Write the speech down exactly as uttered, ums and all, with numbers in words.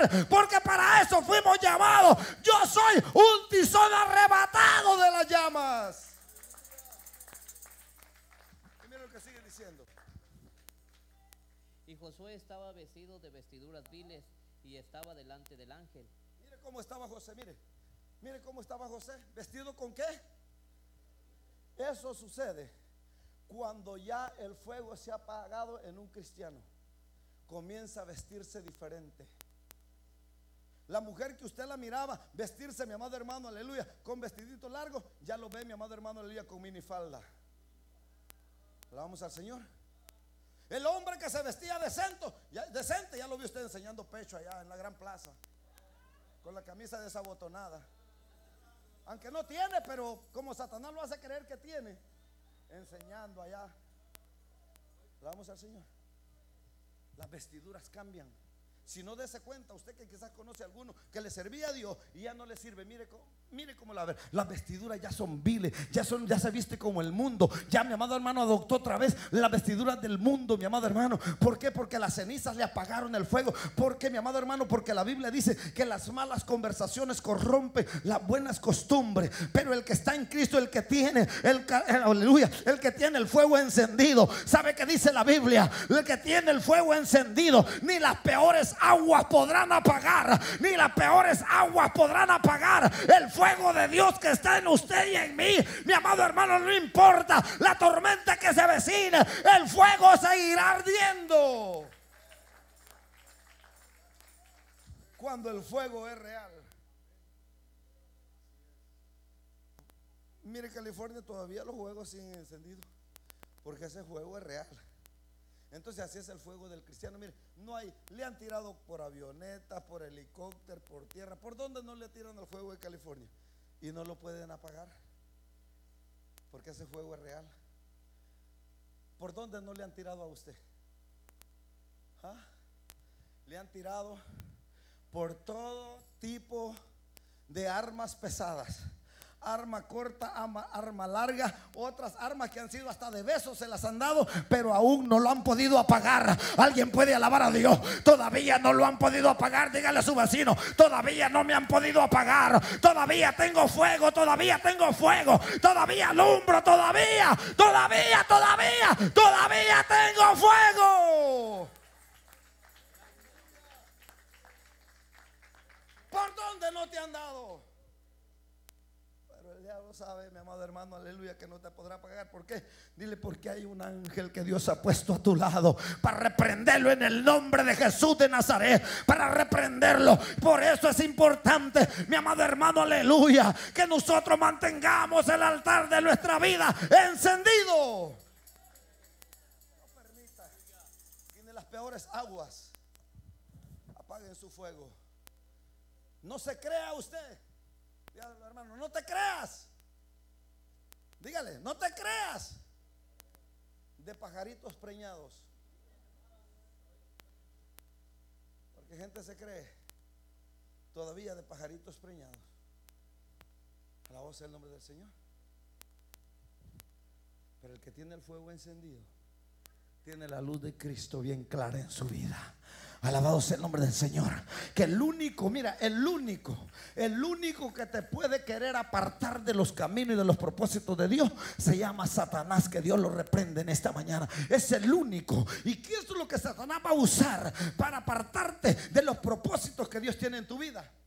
poder, porque para eso fuimos llamados. Yo soy un tizón arrebatado de las llamas. Y mira lo que sigue diciendo. Y Josué estaba vestido de vestiduras viles y estaba delante del ángel. Mire cómo estaba José, mire. Mire cómo estaba José. ¿Vestido con qué? Eso sucede cuando ya el fuego se ha apagado en un cristiano. Comienza a vestirse diferente. La mujer que usted la miraba vestirse, mi amado hermano, aleluya, con vestidito largo, ya lo ve, mi amado hermano, aleluya, con minifalda. Alabamos al Señor. El hombre que se vestía decente, ya, decente, ya lo vio usted enseñando pecho allá en la gran plaza, con la camisa desabotonada. Aunque no tiene, pero como Satanás lo hace creer que tiene, enseñando allá. Alabamos al Señor. Las vestiduras cambian. Si no, dése cuenta usted que quizás conoce a alguno que le servía a Dios y ya no le sirve. Mire cómo, mire cómo la ve. Las vestiduras ya son viles, ya son, ya se viste como el mundo. Ya mi amado hermano adoptó otra vez las vestiduras del mundo, mi amado hermano. ¿Por qué? Porque las cenizas le apagaron el fuego. ¿Por qué, mi amado hermano? Porque la Biblia dice que las malas conversaciones corrompen las buenas costumbres. Pero el que está en Cristo, el que tiene el, el, aleluya, el que tiene el fuego encendido, ¿sabe qué dice la Biblia? El que tiene el fuego encendido, ni las peores aguas podrán apagar, ni las peores aguas podrán apagar el fuego de Dios que está en usted y en mí. Mi amado hermano, no importa la tormenta que se avecine, el fuego seguirá ardiendo. Cuando el fuego es real. Mire, California todavía los fuegos siguen encendidos, porque ese fuego es real. Entonces así es el fuego del cristiano. Mire, no hay, le han tirado por avionetas, por helicóptero, por tierra. ¿Por dónde no le tiran el fuego de California? Y no lo pueden apagar, porque ese fuego es real. ¿Por dónde no le han tirado a usted? ¿Ah? Le han tirado por todo tipo de armas pesadas. Arma corta, arma, arma larga, otras armas que han sido hasta de besos se las han dado, pero aún no lo han podido apagar. Alguien puede alabar a Dios. Todavía no lo han podido apagar. Dígale a su vecino: todavía no me han podido apagar. Todavía tengo fuego, todavía tengo fuego, todavía alumbro, todavía, todavía, todavía, todavía tengo fuego. ¿Por dónde no te han dado? El diablo sabe, mi amado hermano, aleluya, que no te podrá pagar. ¿Por qué? Dile: porque hay un ángel que Dios ha puesto a tu lado para reprenderlo en el nombre de Jesús de Nazaret, para reprenderlo. Por eso es importante, mi amado hermano, aleluya, que nosotros mantengamos el altar de nuestra vida encendido. No permita que ni las peores aguas apaguen su fuego. No se crea usted. Dígale, hermano, no te creas. Dígale, no te creas de pajaritos preñados. Porque gente se cree todavía de pajaritos preñados. Alabado sea el nombre del Señor. Pero el que tiene el fuego encendido tiene la luz de Cristo bien clara en su vida. Alabado sea el nombre del Señor. Que el único, mira, el único, el único que te puede querer apartar de los caminos y de los propósitos de Dios se llama Satanás. Que Dios lo reprende en esta mañana. Es el único. ¿Y qué es lo que Satanás va a usar para apartarte de los propósitos que Dios tiene en tu vida?